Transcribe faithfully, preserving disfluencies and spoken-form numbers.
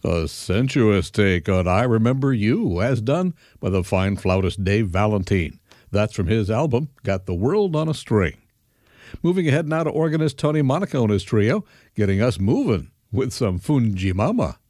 A sensuous take on I Remember You, as done by the fine flautist Dave Valentine. That's from his album, Got the World on a String. Moving ahead now to organist Tony Monaco and his trio, getting us moving with some Fujimama.